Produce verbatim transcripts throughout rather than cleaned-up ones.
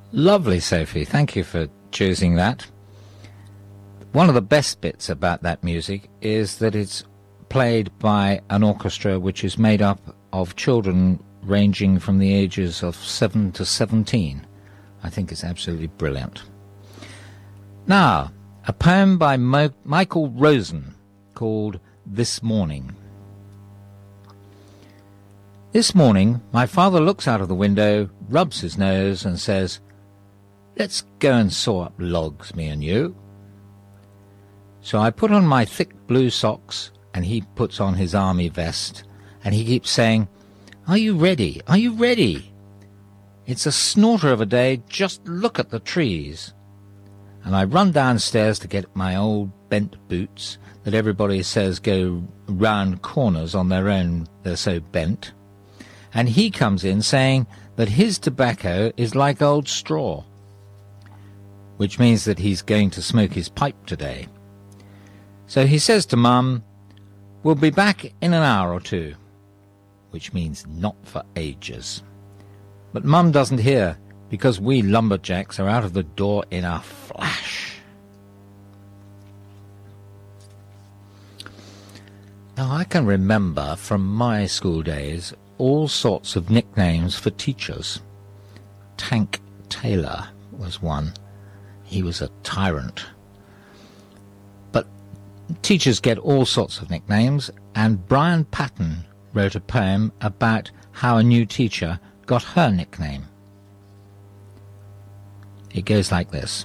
Lovely, Sophie. Thank you for choosing that. One of the best bits about that music is that it's played by an orchestra which is made up of children ranging from the ages of seven to seventeen. I think it's absolutely brilliant. Now, a poem by Mo- Michael Rosen called This Morning. This morning, my father looks out of the window, rubs his nose and says, "Let's go and saw up logs, me and you." So I put on my thick blue socks and he puts on his army vest and he keeps saying, "Are you ready? Are you ready? It's a snorter of a day, just look at the trees." And I run downstairs to get my old bent boots that everybody says go round corners on their own, they're so bent. And he comes in saying that his tobacco is like old straw, which means that he's going to smoke his pipe today. So he says to Mum, "We'll be back in an hour or two," which means not for ages. But Mum doesn't hear, because we lumberjacks are out of the door in a flash. Now, I can remember from my school days all sorts of nicknames for teachers. Tank Taylor was one. He was a tyrant. But teachers get all sorts of nicknames, and Brian Patton wrote a poem about how a new teacher got her nickname. It goes like this.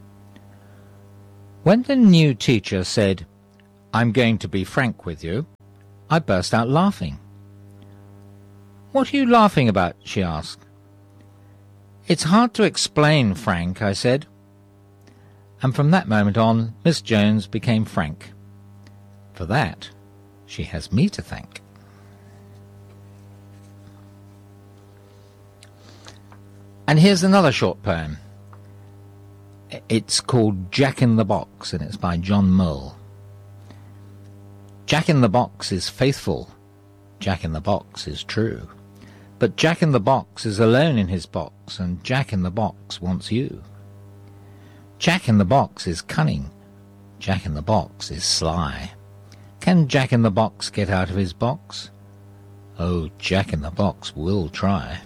When the new teacher said, "I'm going to be frank with you," I burst out laughing. "What are you laughing about?" she asked. "It's hard to explain, Frank," I said. And from that moment on, Miss Jones became Frank. For that, she has me to thank. And here's another short poem. It's called Jack in the Box, and it's by John Mull. Jack in the Box is faithful. Jack in the Box is true. But Jack in the Box is alone in his box, and Jack in the Box wants you. Jack in the Box is cunning. Jack in the Box is sly. Can Jack in the Box get out of his box? Oh, Jack in the Box will try.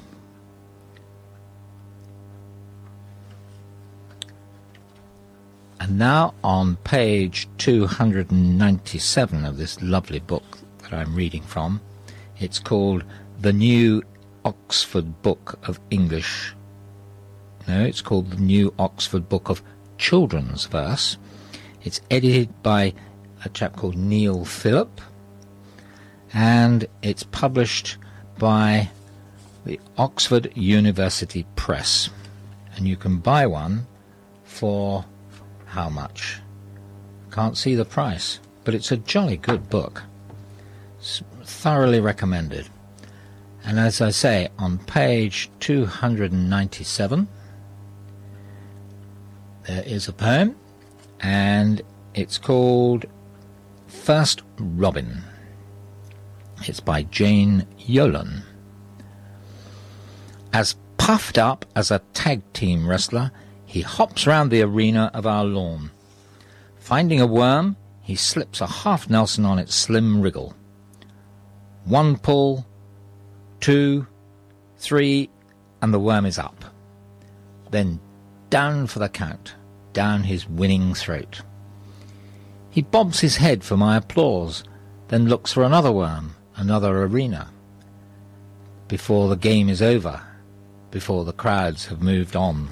And now on page two hundred ninety-seven of this lovely book that I'm reading from, it's called The New Oxford Book of English. No, it's called The New Oxford Book of Children's Verse. It's edited by a chap called Neil Phillip, and it's published by the Oxford University Press. And you can buy one for how much? Can't see the price, but it's a jolly good book. It's thoroughly recommended. And as I say, on page two hundred ninety-seven, there is a poem, and it's called First Robin. It's by Jane Yolen. As puffed up as a tag team wrestler, he hops round the arena of our lawn. Finding a worm, he slips a half Nelson on its slim wriggle. One pull, two, three, and the worm is up. Then down for the count, down his winning throat. He bobs his head for my applause, then looks for another worm, another arena. Before the game is over, before the crowds have moved on.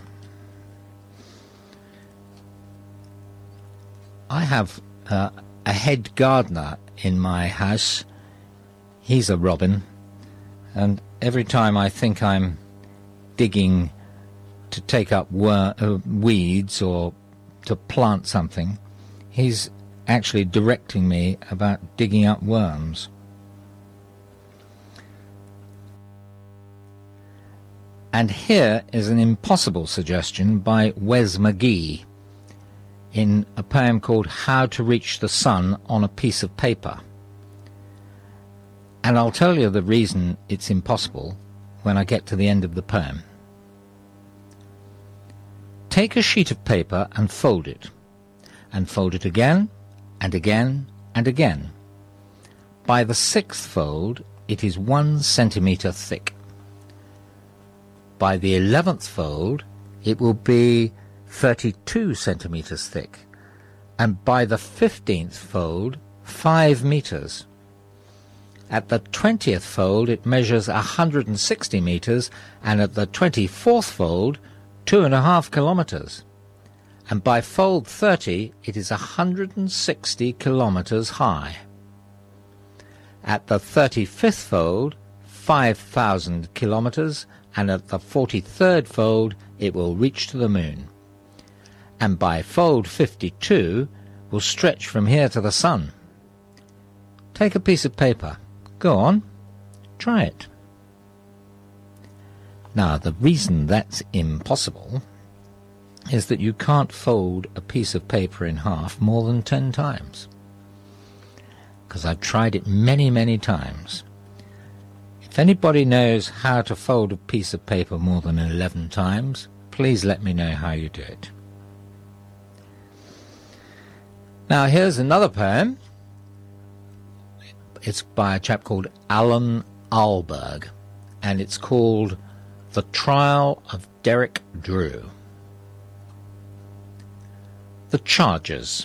I have uh, a head gardener in my house. He's a robin, and every time I think I'm digging to take up wor- uh, weeds or to plant something, he's actually directing me about digging up worms. And here is an impossible suggestion by Wes McGee in a poem called How to Reach the Sun on a Piece of Paper. And I'll tell you the reason it's impossible when I get to the end of the poem. take a sheet of paper and fold it, and fold it again, and again, and again. By the sixth fold, it is one centimetre thick. By the eleventh fold, it will be thirty-two centimetres thick, and by the fifteenth fold, five metres. At the twentieth fold, it measures one hundred sixty metres, and at the twenty-fourth fold, two and a half kilometres. And by fold thirty, it is one hundred sixty kilometres high. At the thirty-fifth fold, five thousand kilometres, and at the forty-third fold, it will reach to the moon. And by fold fifty-two, will stretch from here to the sun. Take a piece of paper. Go on, try it. Now, the reason that's impossible is that you can't fold a piece of paper in half more than ten times. Because I've tried it many, many times. If anybody knows how to fold a piece of paper more than eleven times, please let me know how you do it. Now, here's another poem. It's by a chap called Alan Alberg, and it's called The Trial of Derek Drew. The Charges.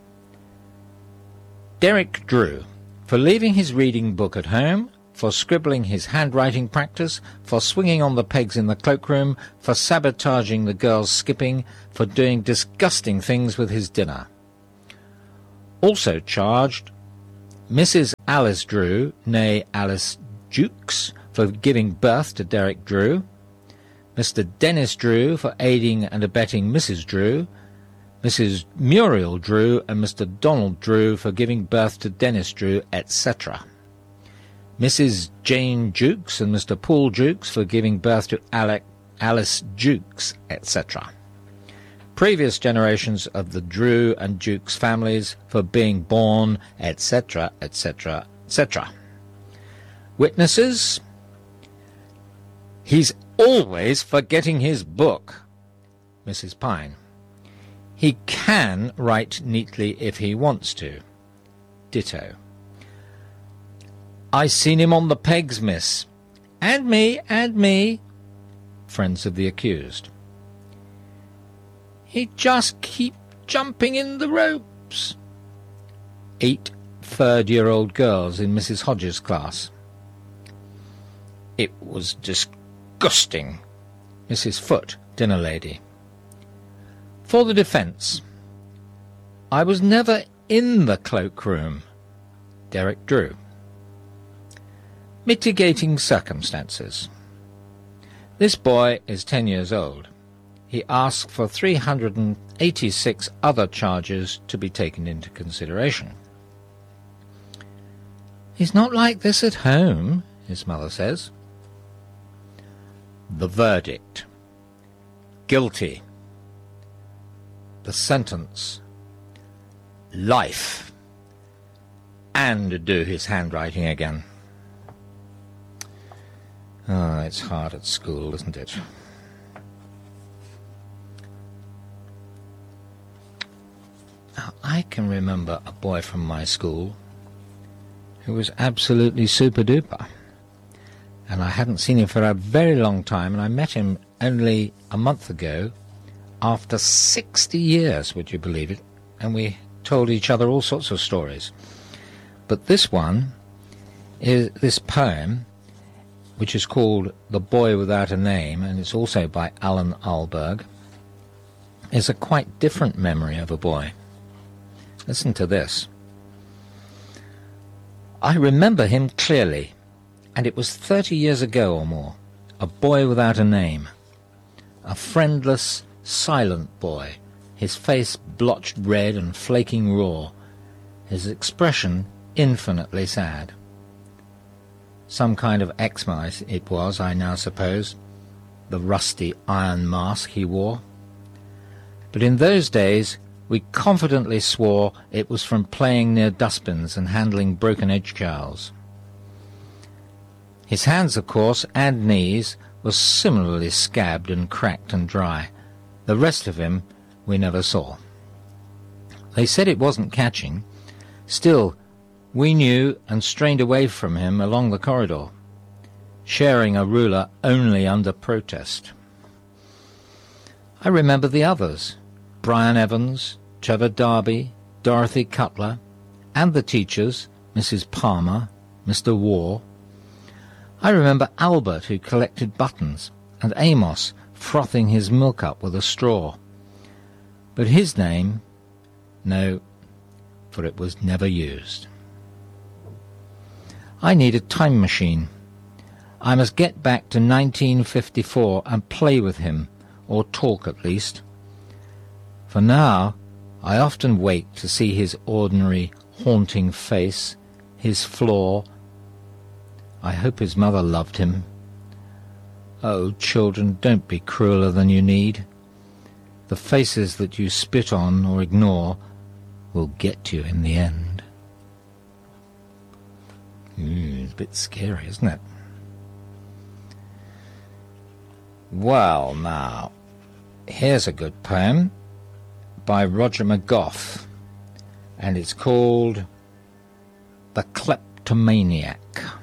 Derek Drew, for leaving his reading book at home, for scribbling his handwriting practice, for swinging on the pegs in the cloakroom, for sabotaging the girls' skipping, for doing disgusting things with his dinner. Also charged, Missus Alice Drew, née Alice Jukes, for giving birth to Derek Drew, Mister Dennis Drew for aiding and abetting Missus Drew, Missus Muriel Drew and Mister Donald Drew for giving birth to Dennis Drew, et cetera. Missus Jane Jukes and Mister Paul Jukes for giving birth to Alec, Alice Jukes, et cetera. Previous generations of the Drew and Jukes families for being born, et cetera, et cetera, et cetera. Witnesses: he's always forgetting his book. Missus Pine: he can write neatly if he wants to. Ditto. I seen him on the pegs, miss. And me, and me. Friends of the accused: he just keep jumping in the ropes. Eight third-year-old girls in Missus Hodges' class. It was disgusting. Missus Foote, dinner lady. For the defence: I was never in the cloakroom. Derek Drew. Mitigating circumstances. This boy is ten years old. He asked for three hundred eighty-six other charges to be taken into consideration. He's not like this at home, his mother says. The verdict: guilty. The sentence: life. And do his handwriting again. Ah, oh, it's hard at school, isn't it? Now, I can remember a boy from my school who was absolutely super-duper. And I hadn't seen him for a very long time, and I met him only a month ago, after sixty years, would you believe it? And we told each other all sorts of stories. But this one, is this poem, which is called The Boy Without a Name, and it's also by Alan Alberg, is a quite different memory of a boy. Listen to this. I remember him clearly, and it was thirty years ago or more. A boy without a name. A friendless, silent boy, his face blotched red and flaking raw, his expression infinitely sad. Some kind of eczema it was, I now suppose, the rusty iron mask he wore. But in those days we confidently swore it was from playing near dustbins and handling broken eggshells. His hands, of course, and knees were similarly scabbed and cracked and dry, The rest of him we never saw. They said it wasn't catching. Still, we knew and strained away from him along the corridor, sharing a ruler only under protest. I remember the others, Brian Evans, Trevor Darby, Dorothy Cutler, and the teachers, Missus Palmer, Mister Waugh. I remember Albert, who collected buttons, and Amos frothing his milk up with a straw. But his name, no, for it was never used. I need a time machine. I must get back to nineteen fifty-four and play with him, or talk at least. For now, I often wait to see his ordinary, haunting face, his flaw. I hope his mother loved him. Oh, children, don't be crueler than you need. The faces that you spit on or ignore will get you in the end. Ooh, it's a bit scary, isn't it? Well, now, here's a good poem by Roger McGough, and it's called The Kleptomaniac.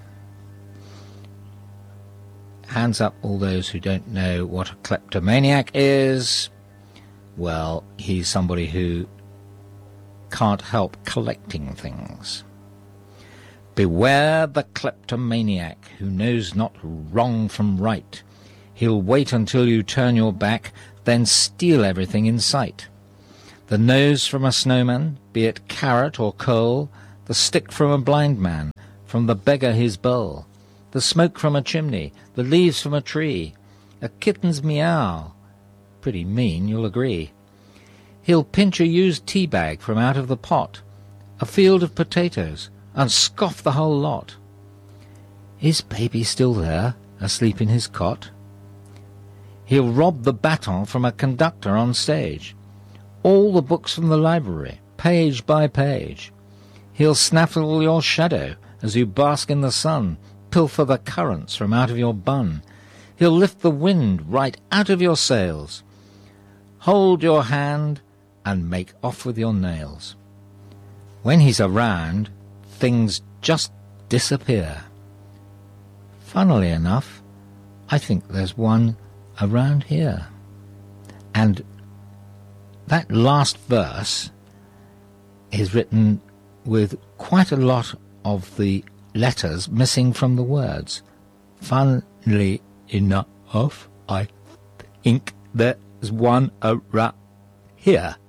Hands up all those who don't know what a kleptomaniac is. Well, he's somebody who can't help collecting things. Beware the kleptomaniac who knows not wrong from right. He'll wait until you turn your back, then steal everything in sight. The nose from a snowman, be it carrot or coal, the stick from a blind man, from the beggar his bowl, the smoke from a chimney, the leaves from a tree, a kitten's meow. Pretty mean, you'll agree. He'll pinch a used tea bag from out of the pot, a field of potatoes, and scoff the whole lot. Is baby still there, asleep in his cot? He'll rob the baton from a conductor on stage, all the books from the library, page by page. He'll snaffle your shadow as you bask in the sun, pilfer the currants from out of your bun. He'll lift the wind right out of your sails, hold your hand and make off with your nails. When he's around, things just disappear. Funnily enough, I think there's one around here. And that last verse is written with quite a lot of the letters missing from the words. Funnily enough, I think there's one around here.